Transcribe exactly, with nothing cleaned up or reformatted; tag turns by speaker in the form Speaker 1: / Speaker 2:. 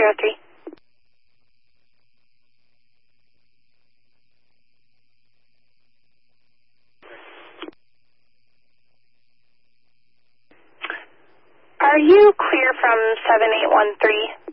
Speaker 1: zero three. Are you clear from seven eight one three?